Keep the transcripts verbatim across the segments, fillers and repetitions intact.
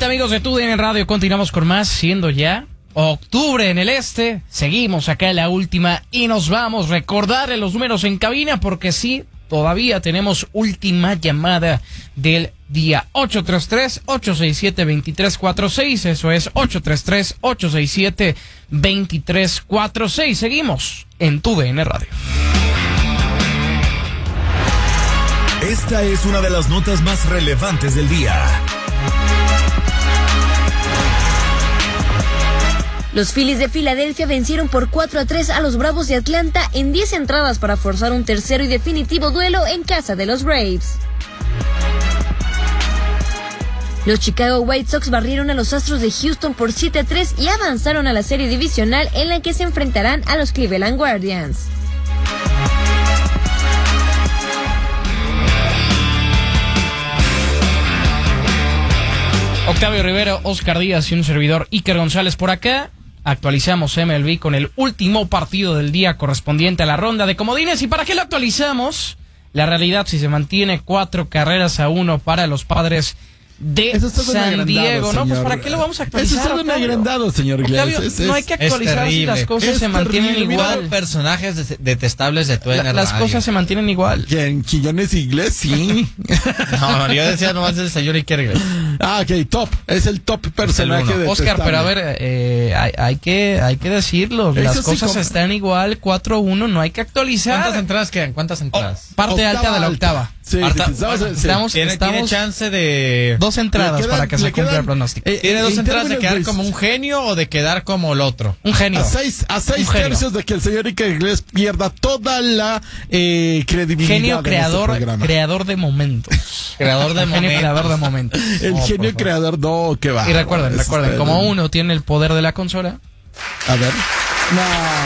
vuelta, amigos de Tu D N Radio, continuamos con más, siendo ya octubre en el este. Seguimos acá en la última y nos vamos. Recordarle los números en cabina porque sí, todavía tenemos última llamada del día. Ocho tres tres, ocho seis siete, dos tres cuatro seis, eso es ocho tres tres, ocho seis siete, dos tres cuatro seis. Seguimos en Tu D N Radio. Esta es una de las notas más relevantes del día. Los Phillies de Filadelfia vencieron por cuatro a tres a los Bravos de Atlanta en diez entradas para forzar un tercero y definitivo duelo en casa de los Braves. Los Chicago White Sox barrieron a los Astros de Houston por siete a tres y avanzaron a la serie divisional en la que se enfrentarán a los Cleveland Guardians. Octavio Rivero, Oscar Díaz y un servidor Iker González por acá. Actualizamos M L B con el último partido del día correspondiente a la ronda de comodines. ¿Y para qué lo actualizamos? La realidad, si se mantiene cuatro carreras a uno para los Padres de San Diego, ¿no? Pues ¿para qué lo vamos a actualizar? Eso está bien agrandado, señor Iglesias. Octavio, es, no hay que actualizar si las cosas es se mantienen terrible. igual. Mira, personajes detestables de tu La, Las cosas se mantienen igual. ¿Quién? ¿Quillones Iglesias? Sí. No, yo decía nomás del señor Iker Iglesias. Ah, ok, top. Es el top personaje de Oscar, pero a ver, eh, hay, hay, que, hay que decirlo. Eso las sí cosas como... están igual, cuatro a uno, no hay que actualizar. ¿Cuántas entradas quedan? ¿Cuántas entradas? Oh, parte octava alta de la alta. octava. Sí, Arta, sí, estamos, bueno, sí. estamos, ¿Tiene, estamos tiene chance de... dos entradas quedan, para que se cumpla quedan, el pronóstico. eh, ¿Tiene dos en entradas de quedar términos como un genio o de quedar como el otro? Un genio. A seis, a seis Un genio. tercios de que el señor Iker Iglesias pierda toda la eh, credibilidad. Genio de creador, este programa. creador de momentos. Creador de Genio momentos. creador de momentos. El No, genio por creador, no, que va. favor. Y recuerden, recuerden, como uno tiene el poder de la consola. A ver. No.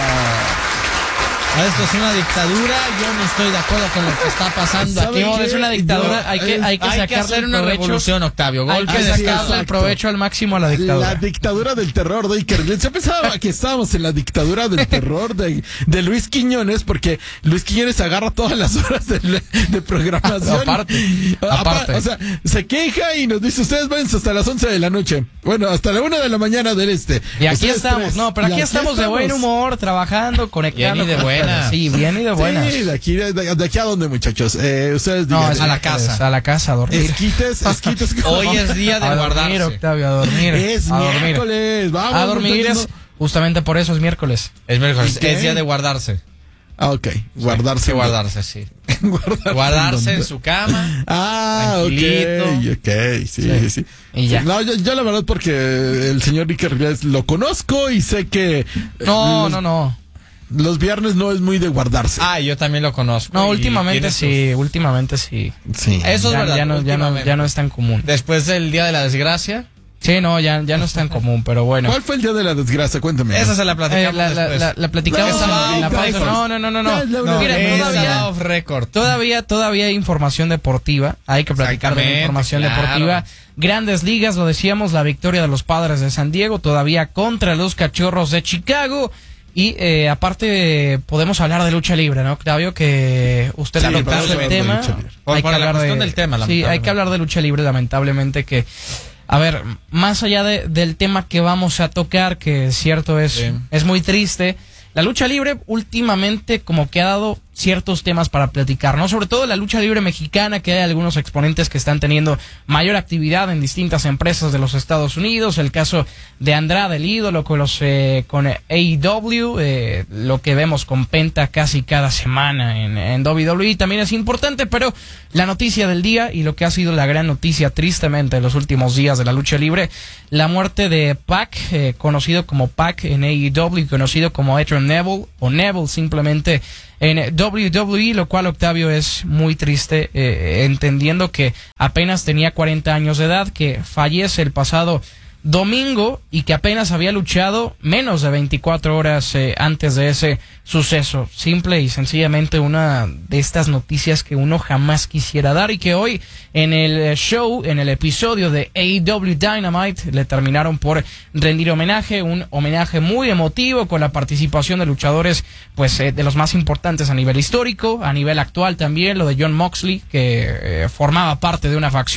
Esto es una dictadura, yo no estoy de acuerdo con lo que está pasando ¿Sabe aquí. No, es una dictadura, Yo- hay que, hay que Hay que sacarle hacer el una provecho. revolución, Octavio. Hay Golpe que Así de es, sacarle el exacto. provecho al máximo a la dictadura. La dictadura del terror de Iker Iglesias. Yo pensaba que estábamos en la dictadura del terror de, de Luis Quiñones, porque Luis Quiñones agarra todas las horas de, de programación. Aparte, Apa- aparte. O sea, se queja y nos dice, ustedes váyanse hasta las once de la noche. Bueno, hasta la una de la mañana del este. Y aquí Ustedes estamos, tres. no, pero Y aquí estamos de buen humor, trabajando, conectando. Bien y de con buenas. ustedes. Sí, bien y de buenas. Sí, de aquí, de, de aquí a dónde, muchachos. Eh, ustedes No, digan. es a la casa. A la casa, a dormir. Esquites, esquites. Hoy es día de a dormir, guardarse. Octavio, a dormir. Es a dormir. miércoles. Vamos. A dormir no- es, justamente por eso es miércoles. Es miércoles, ¿Y qué? es día de guardarse. Ah, ok. Guardarse. Sí, guardarse, sí. guardarse. Guardarse en ¿dónde? su cama. Ah, Tranquilito. ok, ok, sí, sí. Sí. Y ya. No, yo, yo la verdad porque el señor Iker Iglesias lo conozco y sé que... eh, No, los, no, no. Los viernes no es muy de guardarse. Ah, yo también lo conozco. No, y últimamente tiene sí, últimamente sí. Sí. Eso es Ya, verdad. ya no, ya, no, últimamente. ya no es tan común. Después del día de la desgracia, Sí, no, ya, ya no es tan común, pero bueno. ¿Cuál fue el día de la desgracia? Cuéntame. esa se la Eh, platicamos la, la, después. la, la platicamos No, en, en la no, pausa. No, no, no, no, no. no, No, Mira, esa todavía, da off record. todavía, todavía hay información deportiva. Hay que platicar de la Exactamente, información claro. deportiva. Grandes ligas, lo decíamos, la victoria de los Padres de San Diego, todavía contra los Cachorros de Chicago. Y eh, aparte podemos hablar de lucha libre, ¿no, Octavio? Que usted Sí, le tocó podemos el hablar de tema. lucha libre. Por- Hay por que la hablar cuestión de, del tema, sí, hay lamentablemente. que hablar de lucha libre, lamentablemente que... A ver, más allá de, del tema que vamos a tocar, que es cierto es, Sí. es muy triste, la lucha libre últimamente como que ha dado ciertos temas para platicar, ¿no? Sobre todo la lucha libre mexicana, que hay algunos exponentes que están teniendo mayor actividad en distintas empresas de los Estados Unidos, el caso de Andrade, el ídolo, con los eh, con A E W, eh, lo que vemos con Penta casi cada semana en, en W W E también es importante, pero la noticia del día y lo que ha sido la gran noticia tristemente en los últimos días de la lucha libre, la muerte de Pac, eh, conocido como Pac en A E W, conocido como Adrian Neville, o Neville simplemente en W W E, lo cual, Octavio, es muy triste, eh, entendiendo que apenas tenía cuarenta años de edad, que fallece el pasado domingo y que apenas había luchado menos de veinticuatro horas eh, antes de ese suceso. Simple y sencillamente una de estas noticias que uno jamás quisiera dar y que hoy en el show, en el episodio de A E W Dynamite, le terminaron por rendir homenaje, un homenaje muy emotivo con la participación de luchadores pues eh, de los más importantes a nivel histórico, a nivel actual también, lo de Jon Moxley, que eh, formaba parte de una facción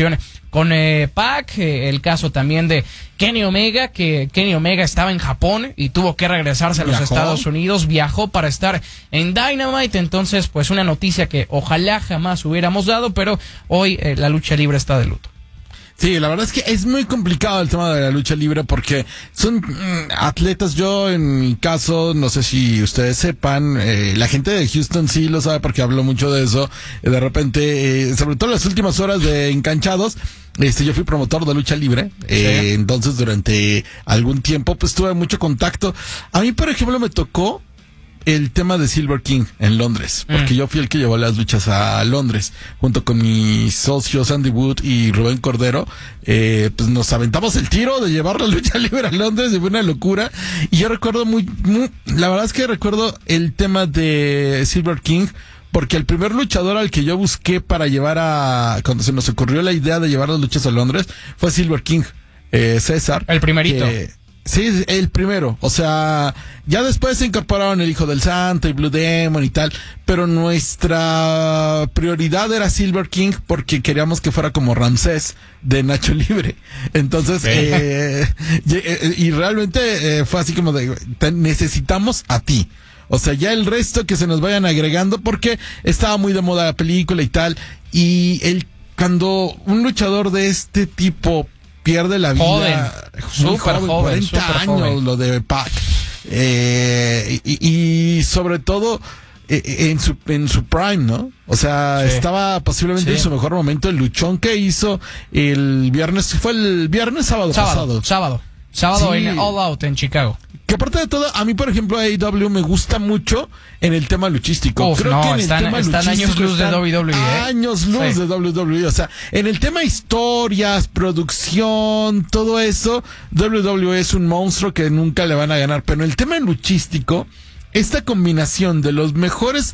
con eh, Pac, eh, el caso también de Kenny Omega, que Kenny Omega estaba en Japón y tuvo que regresarse a los ¿Viajó? Estados Unidos, viajó para estar en Dynamite, entonces pues una noticia que ojalá jamás hubiéramos dado, pero hoy eh, la lucha libre está de luto. Sí, la verdad es que es muy complicado el tema de la lucha libre porque son mm, atletas. Yo, en mi caso, no sé si ustedes sepan, eh, la gente de Houston sí lo sabe porque hablo mucho de eso. Eh, de repente, eh, sobre todo en las últimas horas de Enganchados, este, yo fui promotor de lucha libre. Eh, Sí. Entonces, durante algún tiempo, pues tuve mucho contacto. A mí, por ejemplo, me tocó el tema de Silver King en Londres, porque Mm. yo fui el que llevó las luchas a Londres, junto con mis socios Andy Wood y Rubén Cordero. Eh, pues nos aventamos el tiro de llevar la lucha libre a Londres y fue una locura. Y yo recuerdo muy, muy, la verdad es que recuerdo el tema de Silver King, porque el primer luchador al que yo busqué para llevar a, cuando se nos ocurrió la idea de llevar las luchas a Londres, fue Silver King, eh, César. El primerito. que- Sí, el primero. O sea, ya después se incorporaron el Hijo del Santo y Blue Demon y tal, pero nuestra prioridad era Silver King porque queríamos que fuera como Ramsés de Nacho Libre. Entonces, eh, y, eh, y realmente eh, fue así como de, te necesitamos a ti. O sea, ya el resto que se nos vayan agregando porque estaba muy de moda la película y tal. Y el cuando un luchador de este tipo pierde la vida, Joven, muy súper joven, cuarenta súper años, joven. lo de Pac. Eh, y, y sobre todo eh, en su en su prime, ¿no? O sea, Sí. estaba posiblemente Sí. en su mejor momento. El luchón que hizo el viernes, fue el viernes sábado, Sábado, pasado. sábado. Sábado Sí. en All Out en Chicago. Que aparte de todo, a mí, por ejemplo, A E W me gusta mucho en el tema luchístico. Uf, Creo no, que en están- el tema están años luchístico luz de están W W E, ¿eh? Años luz Sí. de W W E. O sea, en el tema historias, producción, todo eso, W W E es un monstruo que nunca le van a ganar. Pero en el tema luchístico, esta combinación de los mejores...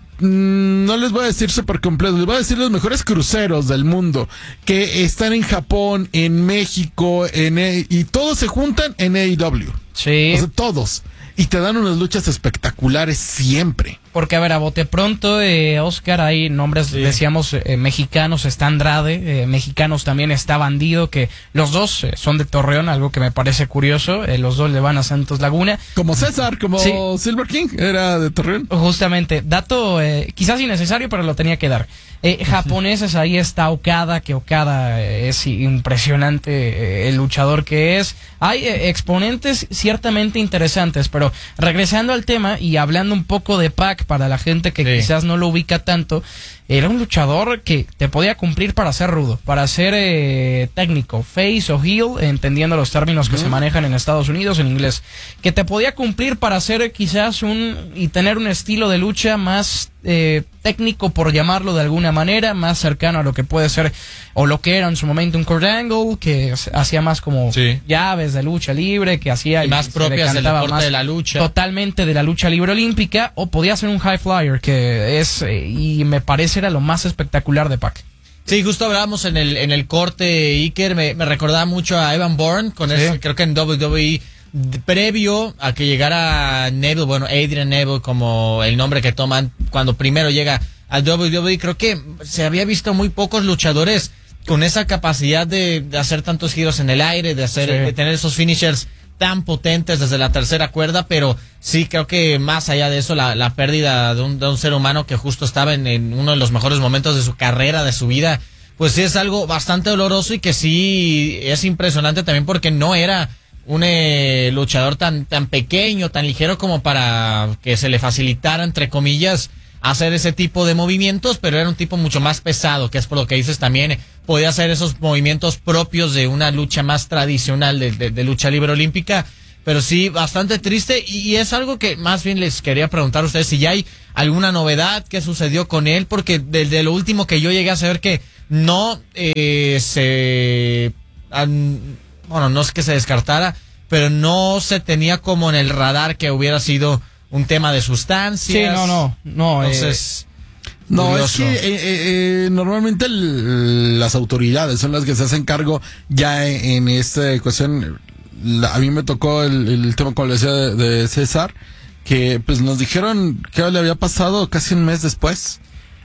Mm, no les voy a decir super completo, les voy a decir los mejores cruceros del mundo que están en Japón, en México, en e- y todos se juntan en A E W. Sí. O sea, todos. Y te dan unas luchas espectaculares siempre. Porque, a ver, a bote pronto, eh, Oscar, hay nombres, decíamos, eh, mexicanos, está Andrade, eh, mexicanos también está Bandido, que los dos eh, son de Torreón, algo que me parece curioso, eh, los dos le van a Santos Laguna. Como César, como Sí. Silver King, era de Torreón. Justamente, dato eh, quizás innecesario, pero lo tenía que dar. Eh, japoneses, ahí está Okada, que Okada eh, es impresionante eh, el luchador que es. Hay eh, exponentes ciertamente interesantes, pero regresando al tema y hablando un poco de Pac para la gente que Sí. quizás no lo ubica tanto, era un luchador que te podía cumplir para ser rudo, para ser eh, técnico, face o heel, entendiendo los términos que se manejan en Estados Unidos en inglés, que te podía cumplir para ser eh, quizás un y tener un estilo de lucha más eh, técnico, por llamarlo de alguna manera, más cercano a lo que puede ser o lo que era en su momento un Kurt Angle, que s- hacía más como Sí. llaves de lucha libre, que hacía Y más se le propias del cantaba deporte más de la lucha. totalmente de la lucha libre olímpica, o podía ser un high flyer, que es eh, y me parece era lo más espectacular de Pac. Sí, justo hablábamos en el en el corte, Iker, me, me recordaba mucho a Evan Bourne, con Sí. eso, creo que en W W E, d- previo a que llegara Neville, bueno, Adrian Neville como el nombre que toman cuando primero llega al W W E, creo que se había visto muy pocos luchadores con esa capacidad de, de hacer tantos giros en el aire, de hacer, Sí. de tener esos finishers tan potentes desde la tercera cuerda, pero sí creo que más allá de eso, la, la pérdida de un, de un ser humano que justo estaba en, en uno de los mejores momentos de su carrera, de su vida, pues sí es algo bastante doloroso y que sí es impresionante también porque no era un eh, luchador tan, tan pequeño, tan ligero como para que se le facilitara, entre comillas, hacer ese tipo de movimientos, pero era un tipo mucho más pesado, que es por lo que dices también, eh, podía hacer esos movimientos propios de una lucha más tradicional de, de, de lucha libre olímpica, pero sí, bastante triste, y, y es algo que más bien les quería preguntar a ustedes si ya hay alguna novedad que sucedió con él, porque desde lo último que yo llegué a saber que no eh, se... an- bueno, no es que se descartara, pero no se tenía como en el radar que hubiera sido un tema de sustancias. Sí, no, no, no. Entonces, No, curioso. es que eh, eh, eh, normalmente el- las autoridades son las que se hacen cargo ya en, en esta cuestión. La- a mí me tocó el, el tema, como le decía, de, de César, que pues nos dijeron que le había pasado casi un mes después.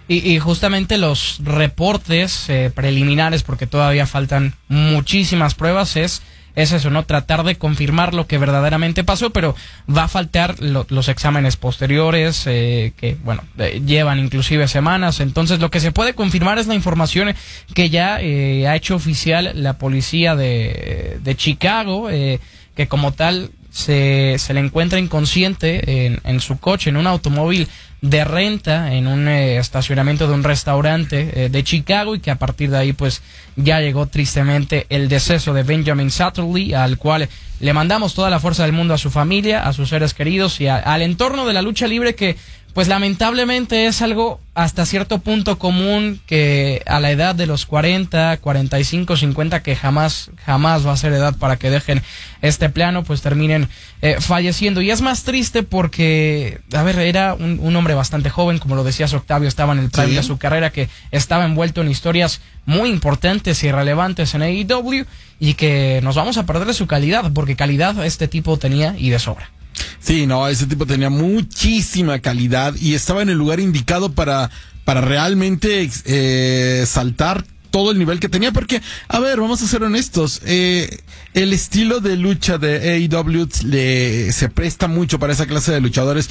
Y, y justamente los reportes eh, preliminares, porque todavía faltan muchísimas pruebas, es, es eso, ¿no? Tratar de confirmar lo que verdaderamente pasó, pero va a faltar lo, los exámenes posteriores, eh, que, bueno, eh, llevan inclusive semanas. Entonces, lo que se puede confirmar es la información que ya eh, ha hecho oficial la policía de, de Chicago, eh, que como tal se, se le encuentra inconsciente en, en su coche, en un automóvil de renta, en un eh, estacionamiento de un restaurante eh, de Chicago, y que a partir de ahí pues ya llegó tristemente el deceso de Benjamin Satterley, al cual le mandamos toda la fuerza del mundo a su familia, a sus seres queridos y a, al entorno de la lucha libre, que pues lamentablemente es algo hasta cierto punto común, que a la edad de los cuarenta, cuarenta y cinco, cincuenta, que jamás, jamás va a ser edad para que dejen este plano, pues terminen eh, falleciendo. Y es más triste porque, a ver, era un, un hombre bastante joven, como lo decías, Octavio, estaba en el prime Sí. de su carrera, que estaba envuelto en historias muy importantes y relevantes en A E W, y que nos vamos a perder de su calidad, porque calidad este tipo tenía y de sobra. Sí, no, ese tipo tenía muchísima calidad y estaba en el lugar indicado para, para realmente eh, saltar todo el nivel que tenía, porque, a ver, vamos a ser honestos, eh, el estilo de lucha de A E W le, se presta mucho para esa clase de luchadores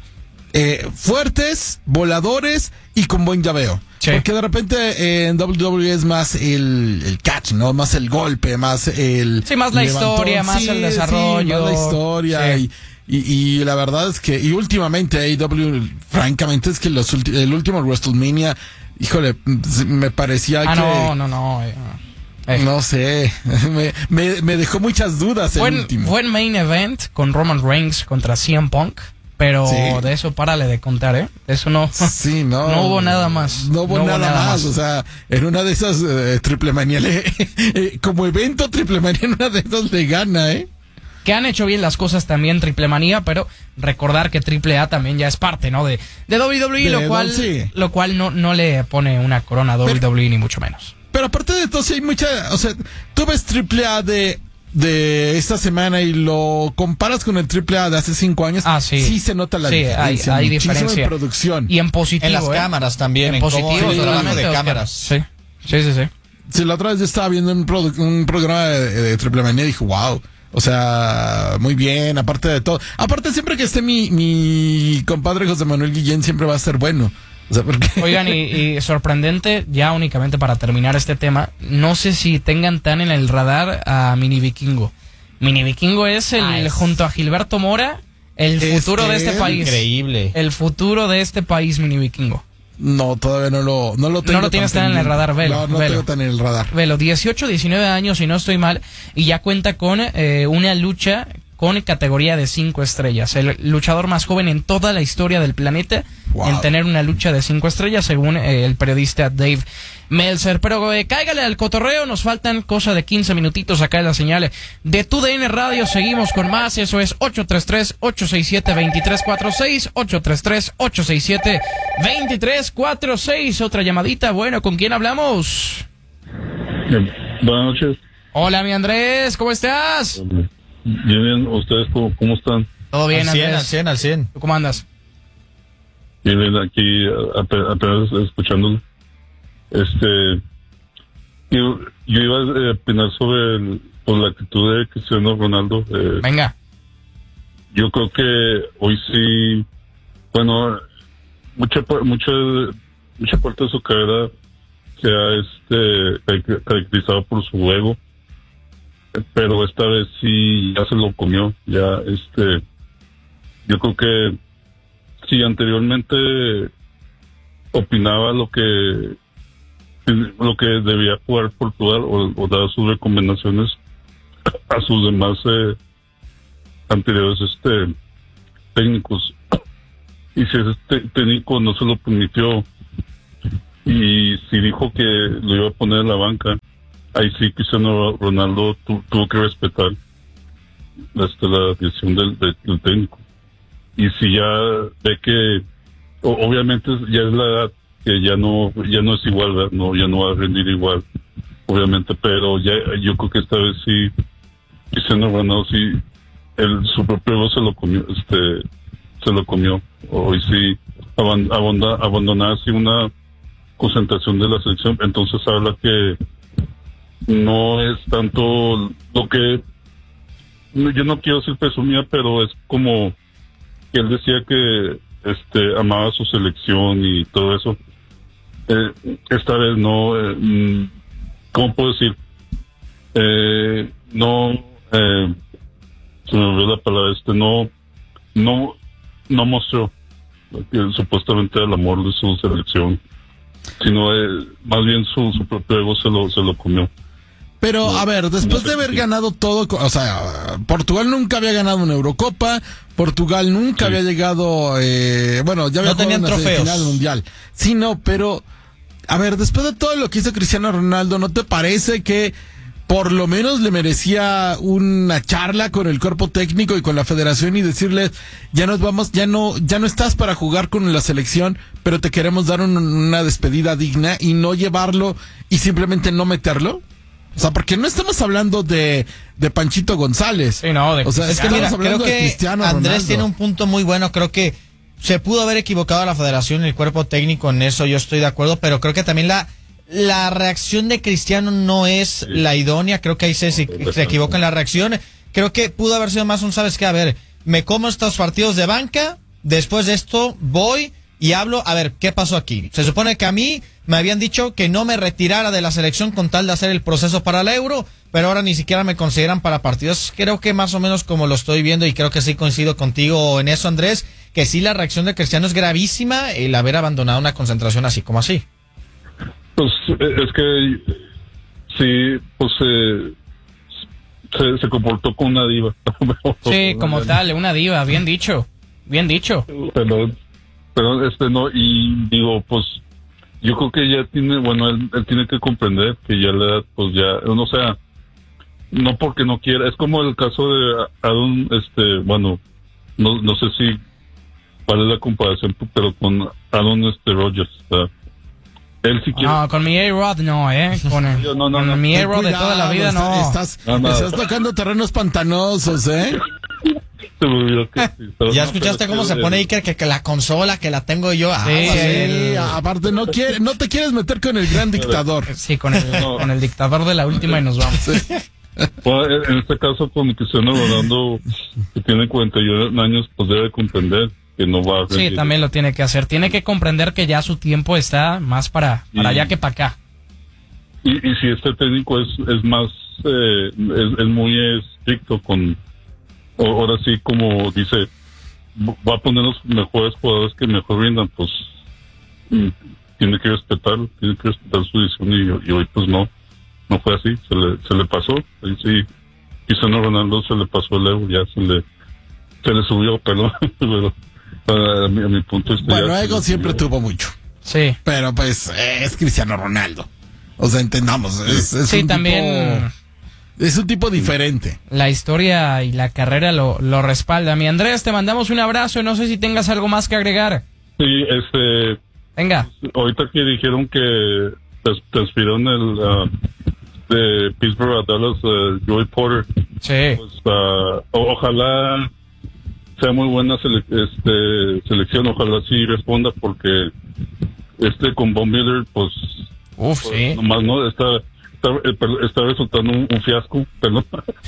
eh, fuertes, voladores y con buen llaveo. Sí. Porque de repente eh, en W W E es más el, el catch, ¿no? Más el golpe, más el... Sí, más la levantón. historia, más Sí, el desarrollo. sí, más la historia. Sí. Y, y, y la verdad es que, y últimamente A E W, francamente, es que los ulti- el último WrestleMania, híjole, me parecía Ah, que... no, no, no. eh, eh. No sé, me, me, me dejó muchas dudas el Buen, último. buen main event con Roman Reigns contra C M Punk, pero Sí. de eso párale de contar, ¿eh? Eso no, Sí, no. no hubo nada más. No hubo, No hubo nada, nada más. más. O sea, en una de esas eh, Triple Manía, le- eh, como evento Triple Manía, en una de esas le gana, ¿eh? Que han hecho bien las cosas también Triple Manía, pero recordar que Triple A también ya es parte, ¿no? De, de W W E, De lo cual, sí. lo cual no, no le pone una corona a W W E ni mucho menos. Pero aparte de todo, sí hay mucha, o sea, tú ves Triple A de, de esta semana y lo comparas con el Triple A de hace cinco años. Ah, sí. Sí se nota la Sí, diferencia. hay- hay muchísimo diferencia. en producción. Y en positivo, En las ¿eh? cámaras también, En en cómo positivo, el trabajo totalmente, de Oscar. cámaras. Sí, sí, sí, sí. Sí, la otra vez yo estaba viendo un, produ- un programa de, de Triple Manía y dije, wow. O sea, muy bien, aparte de todo. Aparte, siempre que esté mi, mi compadre José Manuel Guillén, siempre va a ser bueno. O sea, porque... Oigan, y, y sorprendente, ya únicamente para terminar este tema, no sé si tengan tan en el radar a Mini Vikingo. Mini Vikingo es el, Ah, es- junto a Gilberto Mora, el Es futuro de este él. país. Increíble. El futuro de este país, Mini Vikingo. No, todavía no lo, no lo tengo. No lo tienes tan en el radar, velo, No, no velo. tengo tan en el radar. Velo, dieciocho, diecinueve años, si no estoy mal, y ya cuenta con eh, una lucha con categoría de cinco estrellas. El luchador más joven en toda la historia del planeta Wow. en tener una lucha de cinco estrellas, según eh, el periodista Dave Meltzer. Pero eh, cáigale al cotorreo, nos faltan cosa de quince minutitos acá en la señal de Tu D N Radio. Seguimos con más, eso es ocho tres tres, ocho seis siete, dos tres cuatro seis, ocho tres tres, ocho seis siete, dos tres cuatro seis. Otra llamadita, bueno, ¿con quién hablamos? Bien, buenas noches. Hola, mi Andrés, ¿cómo estás? Bien, bien, ¿ustedes cómo, cómo están? Todo bien, Al cien, al Andrés. cien, al cien. ¿Tú cómo andas? Bien, bien, aquí ape- apenas escuchándolo. Este, yo, yo iba a opinar sobre el- por la actitud de Cristiano Ronaldo. Eh, Venga. yo creo que hoy sí, bueno, mucha pa- mucha mucha parte de su carrera se ha este car- caracterizado por su ego, pero esta vez sí ya se lo comió. Ya este, yo creo que si anteriormente opinaba lo que lo que debía jugar Portugal o, o dar sus recomendaciones a sus demás eh, anteriores este técnicos, y si ese te- técnico no se lo permitió y si dijo que lo iba a poner en la banca, ahí sí Cristiano Ronaldo tu- tuvo que respetar hasta la decisión del, del, del técnico. Y si ya ve que o- obviamente ya es la edad que ya no ya no es igual, ¿verdad? No, ya no va a rendir igual, obviamente, pero ya yo creo que esta vez sí Cristiano Ronaldo sí el su propio ego se lo comió, este se lo comió. Hoy sí aban- abanda- abandonar así una concentración de la selección. Entonces habla que no es tanto lo que, yo no quiero decir presumía, pero es como que él decía que este amaba su selección y todo eso. Eh, esta vez no, eh, ¿cómo puedo decir? Eh, no, eh, se me olvidó la palabra, este, no, no, no mostró que supuestamente el amor de su selección, sino eh, más bien su, su propio ego se lo, se lo comió. Pero, a ver, después de haber ganado todo, o sea, Portugal nunca había ganado una Eurocopa, Portugal nunca Sí. había llegado, eh, bueno, ya había No tenían jugado una trofeos. semifinal mundial. Sí, no, pero, a ver, después de todo lo que hizo Cristiano Ronaldo, ¿no te parece que por lo menos le merecía una charla con el cuerpo técnico y con la federación y decirles, ya nos vamos, ya no, ya no estás para jugar con la selección, pero te queremos dar un- una despedida digna y no llevarlo y simplemente no meterlo? O sea, porque no estamos hablando de, de Panchito González. Sí, no, de- o sea, Es que estamos mira, creo hablando de que Cristiano Andrés Ronaldo. tiene un punto muy bueno. Creo que se pudo haber equivocado a la federación y el cuerpo técnico en eso, yo estoy de acuerdo, pero creo que también la, la reacción de Cristiano no es la idónea. Creo que ahí se, se, se equivoca en la reacción. Creo que pudo haber sido más un, ¿sabes qué? A ver, me como estos partidos de banca, después de esto voy y hablo, a ver, ¿qué pasó aquí? Se supone que a mí me habían dicho que no me retirara de la selección con tal de hacer el proceso para el Euro, pero ahora ni siquiera me consideran para partidos. Creo que más o menos como lo estoy viendo, y creo que sí coincido contigo en eso, Andrés, que sí la reacción de Cristiano es gravísima el haber abandonado una concentración así como así. Pues eh, es que sí, pues eh, se, se comportó como una diva. Sí, como tal, una diva, bien dicho, bien dicho. Pero, pero este no, y digo, pues yo creo que ya tiene, bueno, él, él tiene que comprender que ya la edad, pues ya, no sea, no porque no quiera, es como el caso de Aaron, este, bueno, no, no sé si cuál es la comparación, pero con Aaron este Rodgers, o sea, él sí quiere. No, con mi A-Rod no, ¿eh? Con, el, No, no, no, con no. mi Ten A-Rod de toda la cuidado, vida, está- no. Estás, No, no. estás tocando terrenos pantanosos, ¿eh? Se me olvidó que sí, pero ¿Ya no, escuchaste pero cómo es se que, pone eh, Iker que, que la consola, que la tengo yo? Ah, Sí, sí. Sí, aparte no quiere, no te quieres meter con el gran dictador. Sí, con el, No. con el dictador de la última y nos vamos. Bueno, en este caso con Cristiano Ronaldo, que tiene cuarenta y uno años, pues debe comprender que no va a Sí, rendir. también lo tiene que hacer. Tiene que comprender que ya su tiempo está más para, para Y- allá que para acá. Y, y si este técnico es, es más, eh, es, es muy estricto con, o- ahora sí como dice, va a poner los mejores jugadores que mejor rindan, pues mm, tiene que respetar, tiene que respetar su decisión y, y hoy pues no, no fue así, se le, se le pasó, ahí sí, Cristiano Ronaldo se le pasó el ego, ya se le, se le subió, perdón, pero a, mi, a mi punto de vista Bueno, ya se ego le siempre subió. tuvo mucho. Sí. Pero pues eh, es Cristiano Ronaldo. O sea, entendamos. Es, es Sí, un también tipo, es un tipo diferente. la historia y la carrera lo, lo respalda. Mi Andrés, te mandamos un abrazo. No sé si tengas algo más que agregar. Sí, este, Venga. ahorita que dijeron que trans- transfirieron el ah, de Pittsburgh a Dallas, uh, Joey Porter, Sí. pues ah, o- ojalá sea muy buena sele- este selección, ojalá sí responda porque este con Von Miller pues, Uf, pues, sí. nomás no está está, eh, per- está resultando un, un fiasco, perdón.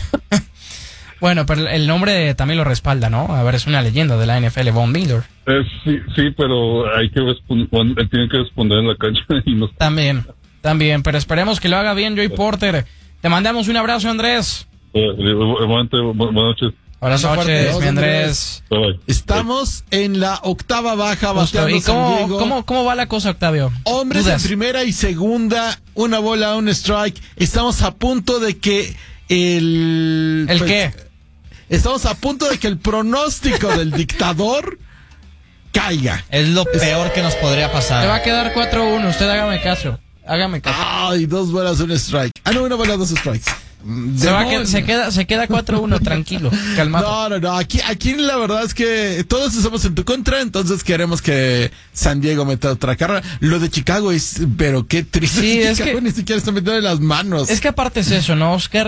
Bueno, pero el nombre también lo respalda, ¿no? A ver, es una leyenda de la N F L, Von Miller. Eh, sí, sí, pero hay que responder, bueno, él tiene que responder en la cancha y no. También, también. Pero esperemos que lo haga bien, Joey Porter. Te mandamos un abrazo, Andrés. Eh, eh, aguante, bu- buenas noches. Buenas Abrazo noches, fuerte. mi Andrés. Bye, bye. Estamos en la octava baja, Justo. bateando ¿Y San cómo, Diego. cómo, cómo va la cosa, Octavio? Hombres Dudas. en primera y segunda, una bola, un strike. Estamos a punto de que el... ¿El pues, qué? Estamos a punto de que el pronóstico del dictador caiga. Es lo peor que nos podría Te va pasar. a quedar cuatro uno. Usted hágame caso. Hágame caso. Ay, dos bolas, un strike. Ah, no, una bola, dos strikes. Se, va a que- Demonios. se queda, se queda cuatro uno, tranquilo, calmado. No, no, no. Aquí, aquí la verdad es que todos estamos en tu contra, entonces queremos que San Diego meta otra carrera. Lo de Chicago es, pero qué triste. Sí, es Chicago que- ni siquiera está metiendo en las manos. Es que aparte es eso, ¿no, Oscar?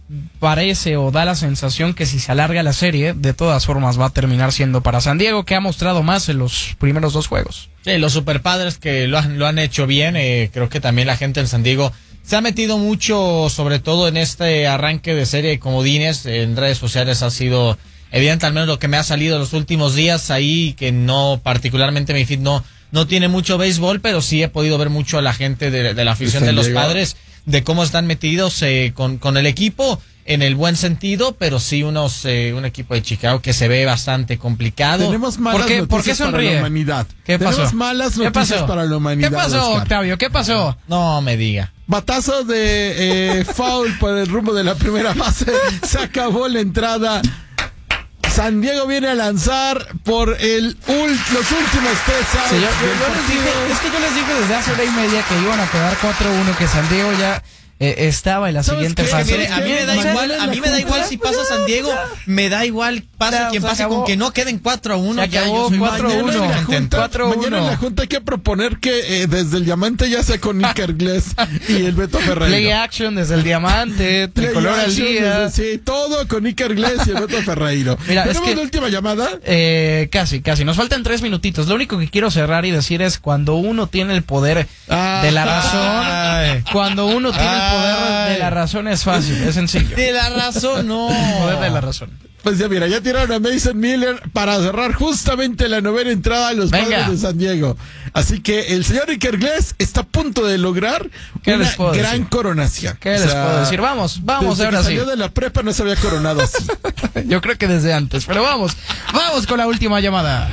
parece o da la sensación que si se alarga la serie, de todas formas va a terminar siendo para San Diego, que ha mostrado más en los primeros dos juegos. Sí, los superpadres que lo han, lo han hecho bien, eh, creo que también la gente en San Diego se ha metido mucho, sobre todo en este arranque de serie de comodines, en redes sociales ha sido evidente, al menos lo que me ha salido los últimos días ahí, que no, particularmente mi feed no, no tiene mucho béisbol, pero sí he podido ver mucho a la gente de, de la afición de, de los Padres, de cómo están metidos eh, con, con el equipo, en el buen sentido, pero sí unos eh, un equipo de Chicago que se ve bastante complicado. Tenemos malas ¿Por qué, noticias ¿por qué para sonríe? la humanidad. ¿Qué pasó? Tenemos malas noticias ¿Qué pasó? para la humanidad. ¿Qué pasó, Oscar. Octavio? ¿Qué pasó? No me diga. Batazo de eh, foul por el rumbo de la primera base. Se acabó la entrada. San Diego viene a lanzar por el ult- los últimos tres outs Sí, yo, yo- del yo les dije, partido. es que yo les dije desde hace hora y media que iban a quedar cuatro uno, que San Diego ya eh, estaba en la ¿Sabes siguiente qué? fase. Mire, a mí me da Mañana igual, en a la mí me da junta, igual si pasa San Diego, me da igual pase Ya, quien se pase acabó. con que no queden cuatro a uno. Se ya acabó, yo soy cuatro a mañana uno. estoy Mañana en la contento. junta, cuatro mañana en uno. la junta hay que proponer que eh, desde el diamante ya sea con Iker Gless y el Beto Ferreira. Play action desde el diamante, Play tricolor al action, día. desde- sí, todo con Iker Gless y el Beto Ferreiro. Mira, es ¿Tenemos que- la última llamada? Eh, casi, casi. Nos faltan tres minutitos. Lo único que quiero cerrar y decir es cuando uno tiene el poder Ah. de la razón, Ay. cuando uno tiene el poder de la razón es fácil, es sencillo. De la razón, no. El poder de la razón. Pues ya mira, ya tiraron a Mason Miller para cerrar justamente la novena entrada a los Venga. Padres de San Diego. Así que el señor Iker Gless está a punto de lograr ¿Qué una les puedo gran decir? coronación. ¿Qué les puedo decir? Vamos, vamos desde ahora que sí. salió de la prepa no se había coronado así. Yo creo que desde antes, pero vamos, vamos con la última llamada.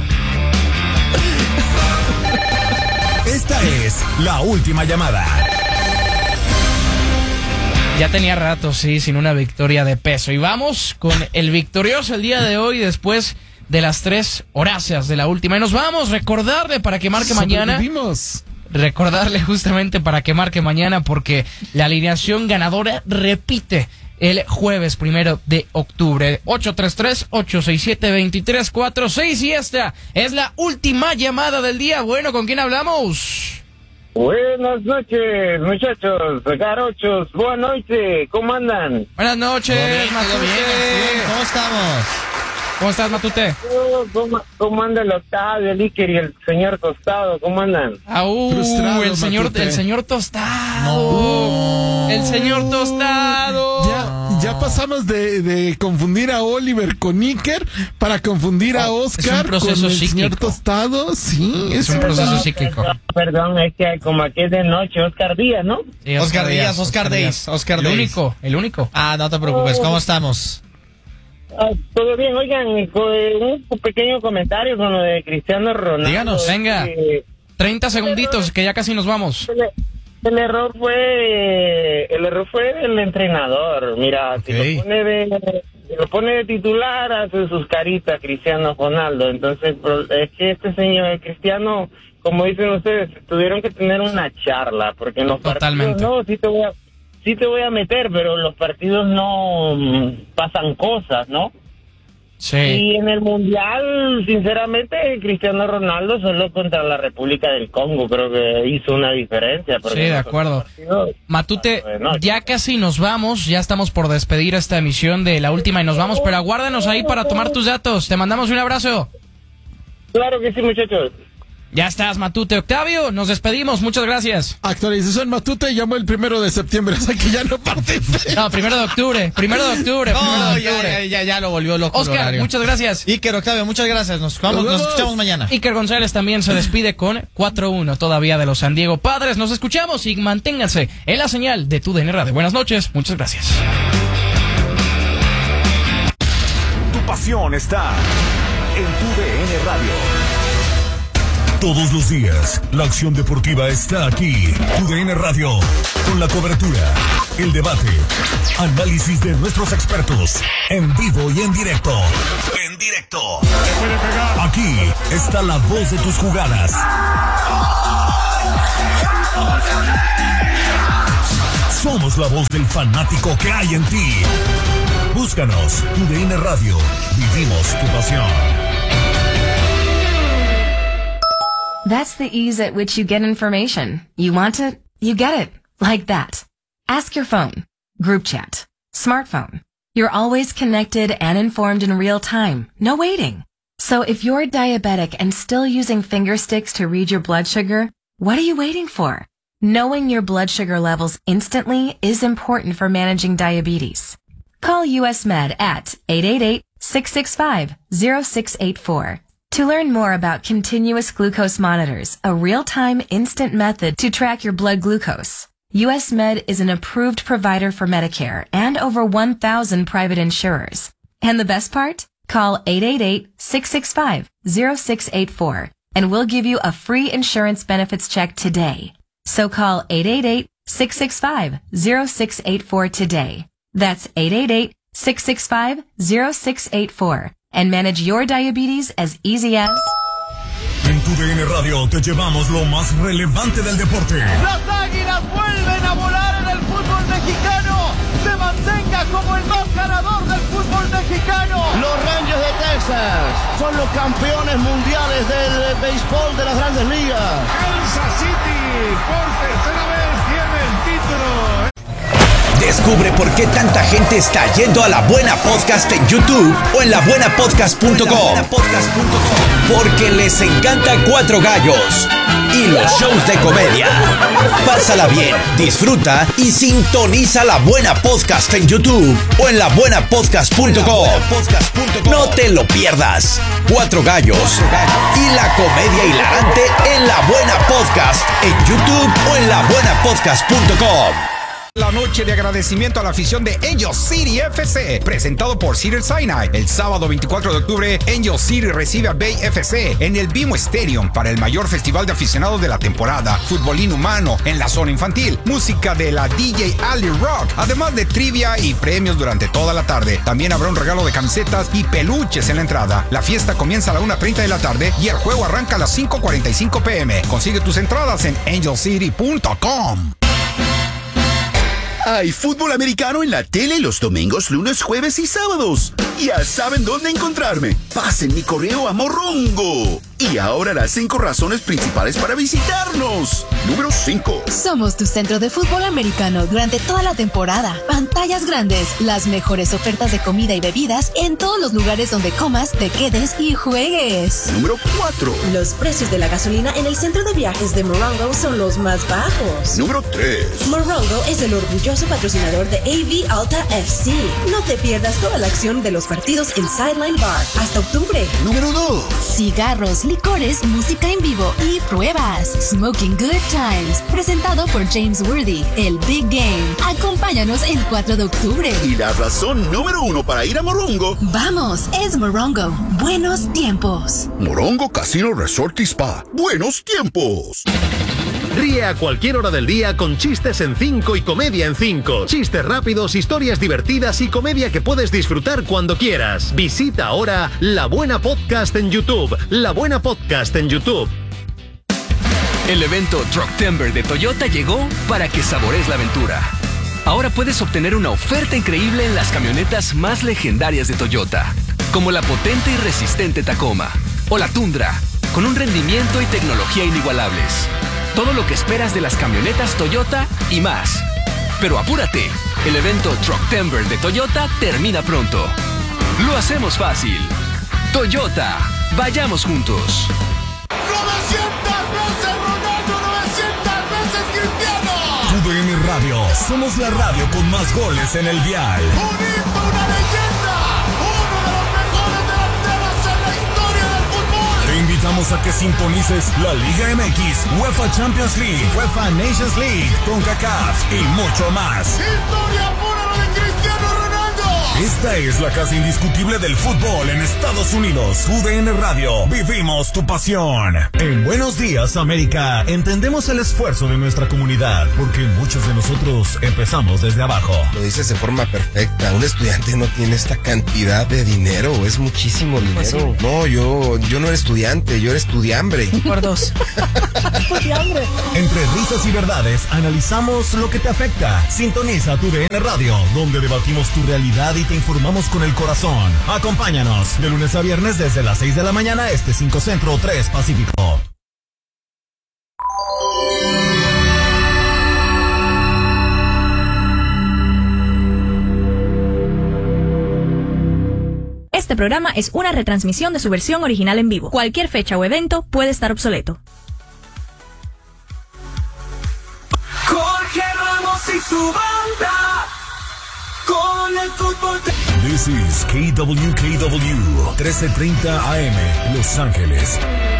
Esta es la última llamada. Ya tenía rato, sí, sin una victoria de peso. Y vamos con el victorioso el día de hoy después de las tres horáceas de la última. Y nos vamos, recordarle para que marque mañana. Sobrevivimos. Recordarle justamente para que marque mañana porque la alineación ganadora repite el jueves primero de octubre. ocho tres tres, ocho seis siete, dos tres cuatro seis y esta es la última llamada del día. Bueno, ¿con quién hablamos? Buenas noches, muchachos, garochos, buenas noches, ¿cómo andan? Buenas noches, Todo bien, todo Matute. bien, ¿cómo estamos? ¿Cómo estás, Matute? Oh, ¿Cómo, cómo anda el Octavio, el Iker y el señor Tostado? ¿Cómo andan? Aú, Frustrado, el señor, Matute. el señor Tostado. El señor Tostado. Ya, ya pasamos de, de confundir a Oliver con Iker para confundir a Oh, es un Oscar proceso con el señor cíclico. Tostado. Sí, Es un proceso cíclico. Perdón, es que como aquí es de noche, Oscar Díaz, ¿no? Sí, Oscar Díaz, Oscar Days, Oscar El Days. único, el único. Ah, no te preocupes, ¿cómo estamos? Ah, todo bien, oigan, con un pequeño comentario con lo de Cristiano Ronaldo. Díganos, venga. Eh, treinta segunditos, que ya casi nos vamos. El, el error fue el error fue del entrenador. Mira, Ok. si lo pone de si lo pone de titular, hace sus caritas Cristiano Ronaldo. Entonces pro- es que este señor Cristiano, como dicen ustedes, tuvieron que tener una charla porque en los Totalmente. partidos no, sí te voy a sí te voy a meter, pero en los partidos no mm, pasan cosas, ¿no? Sí. Y en el Mundial, sinceramente, Cristiano Ronaldo solo contra la República del Congo creo que hizo una diferencia. porque Sí, de en los acuerdo. otros partidos, Matute, no, ya casi nos vamos, ya estamos por despedir esta emisión de la última y nos vamos, pero aguárdanos ahí para tomar tus datos. Te mandamos un abrazo. Claro que sí, muchachos. Ya estás, Matute. Octavio, nos despedimos, muchas gracias. Actualización Matute llamó el primero de septiembre, o sea que ya no participe. No, primero de octubre, primero de octubre, primero No, de ya, octubre. ya, ya, ya lo volvió loco el Oscar, horario. muchas gracias. Iker, Octavio, muchas gracias. Nos, vamos, Nos nos vemos. escuchamos mañana. Iker González también se despide con cuatro uno todavía de los San Diego Padres. Nos escuchamos y manténganse en la señal de tu D N Radio. Buenas noches, muchas gracias. Tu pasión está en tu D N Radio. Todos los días, la acción deportiva está aquí. Tu D N Radio, con la cobertura, el debate, análisis de nuestros expertos, en vivo y en directo. En directo. Aquí está la voz de tus jugadas. Somos la voz del fanático que hay en ti. Búscanos, Tu D N Radio. Vivimos tu pasión. That's the ease at which you get information. You want it, you get it. Like that. Ask your phone. Group chat. smartphone. You're always connected and informed in real time. No waiting. So if you're diabetic and still using finger sticks to read your blood sugar, what are you waiting for? Knowing your blood sugar levels instantly is important for managing diabetes. Call U S Med at eight eight eight, six six five, zero six eight four. To learn more about continuous glucose monitors, a real-time instant method to track your blood glucose. U S Med is an approved provider for Medicare and over one thousand private insurers. And the best part? Call eight eight eight, six six five, zero six eight four and we'll give you a free insurance benefits check today. So call eight eight eight, six six five, zero six eight four today. That's eight eight eight, six six five, zero six eight four and manage your diabetes as easy as... En tu D N Radio te llevamos lo más relevante del deporte. Las Águilas vuelven a volar en el fútbol mexicano. Se mantenga como el más ganador del fútbol mexicano. Los Rangers de Texas son los campeones mundiales del béisbol de las Grandes Ligas. Kansas City por tercera vez tiene el título. Descubre por qué tanta gente está yendo a La Buena Podcast en YouTube o en la buena podcast punto com. Porque les encanta Cuatro Gallos y los shows de comedia. Pásala bien, disfruta y sintoniza La Buena Podcast en YouTube o en la buena podcast punto com. No te lo pierdas. Cuatro Gallos y la comedia hilarante en La Buena Podcast en YouTube o en la buena podcast punto com. La noche de agradecimiento a la afición de Angel City F C, presentado por Cedar Sinai. El sábado veinticuatro de octubre, Angel City recibe a Bay F C en el B M O Stadium para el mayor festival de aficionados de la temporada. Fútbol inhumano en la zona infantil, música de la D J Ali Rock, además de trivia y premios durante toda la tarde. También habrá un regalo de camisetas y peluches en la entrada. La fiesta comienza a la una treinta de la tarde y el juego arranca a las cinco cuarenta y cinco pm. Consigue tus entradas en angel city punto com. Hay fútbol americano en la tele los domingos, lunes, jueves y sábados. Ya saben dónde encontrarme. Pasen mi correo a Morongo. Y ahora las cinco razones principales para visitarnos. Número cinco. Somos tu centro de fútbol americano durante toda la temporada. Pantallas grandes, las mejores ofertas de comida y bebidas en todos los lugares donde comas, te quedes y juegues. Número cuatro. Los precios de la gasolina en el centro de viajes de Morongo son los más bajos. Número tres. Morongo es el orgulloso patrocinador de A V Alta F C. No te pierdas toda la acción de los partidos en Sideline Bar hasta octubre. Número dos. Cigarros, licores, música en vivo y pruebas. Smoking Good Times, presentado por James Worthy, el Big Game. Acompáñanos el cuatro de octubre. Y la razón número uno para ir a Morongo. Vamos, es Morongo. Buenos tiempos. Morongo Casino Resort y Spa. Buenos tiempos. Ríe a cualquier hora del día con chistes en cinco y comedia en cinco. Chistes rápidos, historias divertidas y comedia que puedes disfrutar cuando quieras. Visita ahora La Buena Podcast en YouTube. La Buena Podcast en YouTube. El evento Trucktember de Toyota llegó para que saborees la aventura. Ahora puedes obtener una oferta increíble en las camionetas más legendarias de Toyota, como la potente y resistente Tacoma o la Tundra, con un rendimiento y tecnología inigualables. Todo lo que esperas de las camionetas Toyota y más. Pero apúrate, el evento Trucktember de Toyota termina pronto. Lo hacemos fácil. Toyota, vayamos juntos. novecientas veces Ronaldo, novecientas veces Cristiano. Tu D N Radio, somos la radio con más goles en el dial. Un hito, una leyenda, uno de los mejores delanteros en la historia del fútbol. Te invitamos a que sintonices la Liga M X, UEFA Champions League, UEFA Nations League, CONCACAF y mucho más. Historia pura lo de Cristiano Ronaldo. Esta es la casa indiscutible del fútbol en Estados Unidos. U D N Radio, vivimos tu pasión. En Buenos Días, América, entendemos el esfuerzo de nuestra comunidad, porque muchos de nosotros empezamos desde abajo. Lo dices de forma perfecta. Un estudiante no tiene esta cantidad de dinero, es muchísimo dinero. Pues sí. No, yo, yo no era estudiante, yo era estudiambre. Por dos. Estudiambre. Entre risas y verdades, analizamos lo que te afecta. Sintoniza tu D N Radio, donde debatimos tu realidad y te informamos con el corazón. Acompáñanos de lunes a viernes desde las seis de la mañana, este cinco Centro, tres Pacífico. Este programa es una retransmisión de su versión original en vivo. Cualquier fecha o evento puede estar obsoleto. Jorge Ramos y su banda con el fútbol. This is K W K W trece treinta A M Los Ángeles.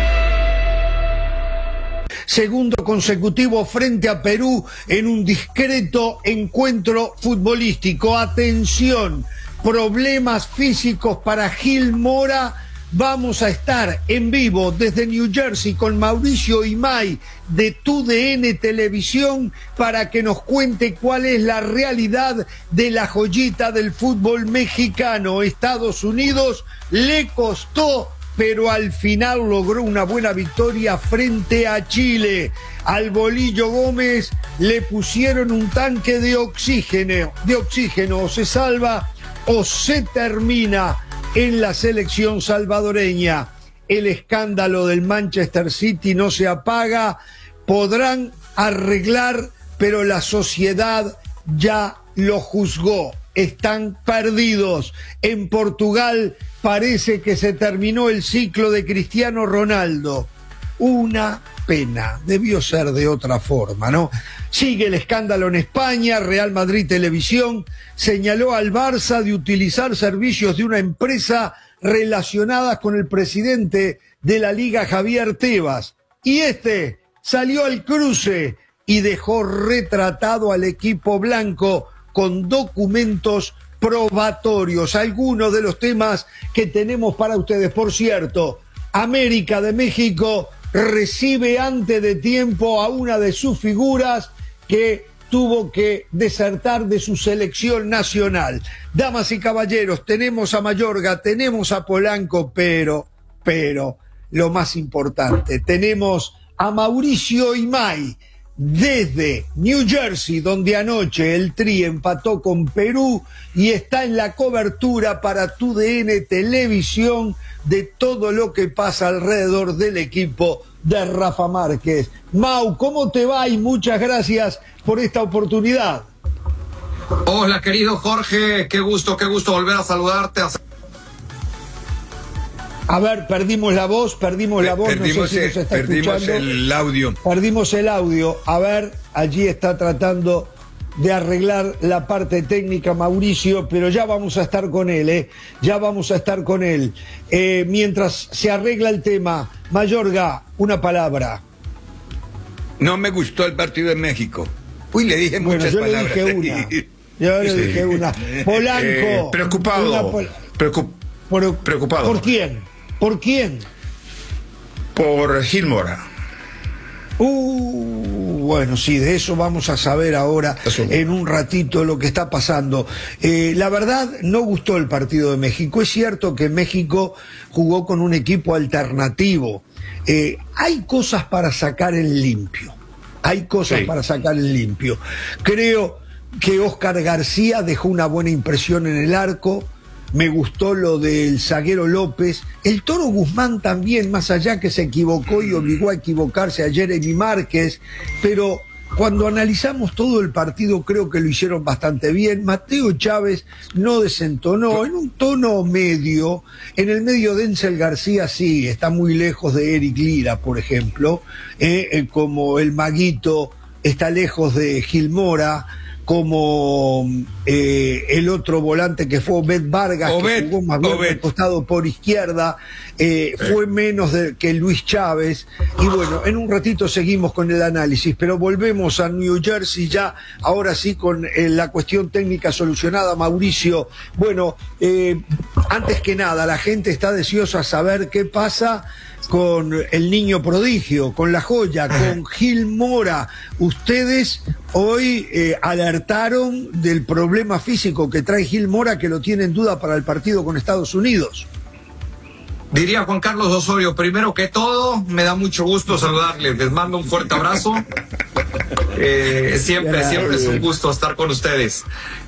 Segundo consecutivo frente a Perú en un discreto encuentro futbolístico. Atención, problemas físicos para Gil Mora. Vamos a estar en vivo desde New Jersey con Mauricio Imay de T U D N Televisión para que nos cuente cuál es la realidad de la joyita del fútbol mexicano. Estados Unidos le costó, pero al final logró una buena victoria frente a Chile. Al Bolillo Gómez le pusieron un tanque de oxígeno, de oxígeno, o se salva o se termina en la selección salvadoreña. El escándalo del Manchester City no se apaga, podrán arreglar, pero la sociedad ya lo juzgó. Están perdidos. En Portugal parece que se terminó el ciclo de Cristiano Ronaldo. Una pena, debió ser de otra forma, ¿no? Sigue el escándalo en España. Real Madrid Televisión señaló al Barça de utilizar servicios de una empresa relacionada con el presidente de la Liga, Javier Tebas. Y este salió al cruce y dejó retratado al equipo blanco con documentos probatorios. Algunos de los temas que tenemos para ustedes. Por cierto, América de México recibe antes de tiempo a una de sus figuras que tuvo que desertar de su selección nacional. Damas y caballeros, tenemos a Mayorga, tenemos a Polanco, pero, pero, lo más importante, tenemos a Mauricio Imay desde New Jersey, donde anoche el Tri empató con Perú y está en la cobertura para T U D N Televisión de todo lo que pasa alrededor del equipo de Rafa Márquez. Mau, ¿cómo te va? Y muchas gracias por esta oportunidad. Hola, querido Jorge, qué gusto, qué gusto volver a saludarte. A ver, perdimos la voz, perdimos la voz, perdimos no sé si nos está perdimos escuchando. el audio. Perdimos el audio. A ver, allí está tratando de arreglar la parte técnica Mauricio, pero ya vamos a estar con él, ¿eh? Ya vamos a estar con él. Eh, mientras se arregla el tema, Mayorga, una palabra. No me gustó el partido de México. Uy, le dije bueno, muchas yo palabras. Le dije una. Yo le Sí. dije una. Polanco. Eh, preocupado. Una pol Preocup por, preocupado. ¿Por quién? ¿Por quién? Por Gil Mora. Uh, bueno, sí, de eso vamos a saber ahora en un ratito lo que está pasando. Eh, la verdad, no gustó el partido de México. Es cierto que México jugó con un equipo alternativo. Eh, hay cosas para sacar en limpio. Hay cosas sí. para sacar en limpio. Creo que Oscar García dejó una buena impresión en el arco. Me gustó lo del zaguero López. El Toro Guzmán también, más allá que se equivocó y obligó a equivocarse a Jeremy Márquez, pero cuando analizamos todo el partido creo que lo hicieron bastante bien. Mateo Chávez no desentonó, en un tono medio. En el medio Denzel García sí, está muy lejos de Eric Lira, por ejemplo, eh, eh, como el Maguito está lejos de Gil Mora, como eh, el otro volante que fue Obed Vargas, Obed, que jugó más bien al costado por izquierda, eh, eh. fue menos de, que Luis Chávez. Y bueno, en un ratito seguimos con el análisis, pero volvemos a New Jersey ya, ahora sí con eh, la cuestión técnica solucionada. Mauricio, bueno, eh, antes que nada, la gente está deseosa saber qué pasa con el niño prodigio, con la joya, con Gil Mora. Ustedes hoy eh, alertaron del problema físico que trae Gil Mora, que lo tiene en duda para el partido con Estados Unidos. Diría Juan Carlos Osorio, primero que todo, me da mucho gusto saludarles, les mando un fuerte abrazo. Eh, siempre, siempre es un gusto estar con ustedes.